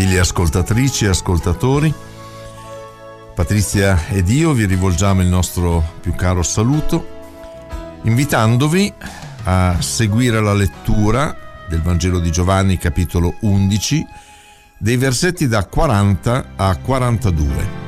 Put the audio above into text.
Gentili ascoltatrici e ascoltatori, Patrizia ed io vi rivolgiamo il nostro più caro saluto, invitandovi a seguire la lettura del Vangelo di Giovanni, capitolo 11, dei versetti da 40 a 42.